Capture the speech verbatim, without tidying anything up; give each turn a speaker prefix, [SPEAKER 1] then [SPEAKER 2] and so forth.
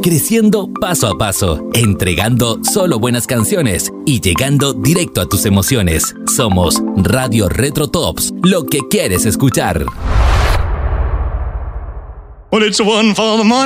[SPEAKER 1] creciendo paso a paso, entregando solo buenas canciones y llegando directo a tus emociones. Somos Radio Retro Tops, lo que quieres escuchar.
[SPEAKER 2] Well, it's one for the money.